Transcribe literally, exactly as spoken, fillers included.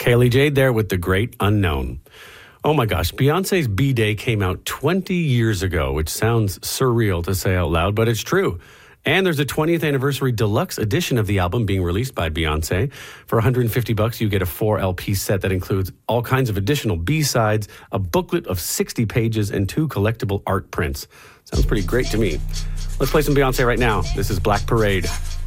Kaylee Jade there with The Great Unknown. Oh my gosh, Beyonce's B-Day came out twenty years ago, which sounds surreal to say out loud, but it's true. And there's a twentieth anniversary deluxe edition of the album being released by Beyonce. For one hundred fifty bucks, you get a four L P set that includes all kinds of additional B-sides, a booklet of sixty pages, and two collectible art prints. Sounds pretty great to me. Let's play some Beyonce right now. This is Black Parade.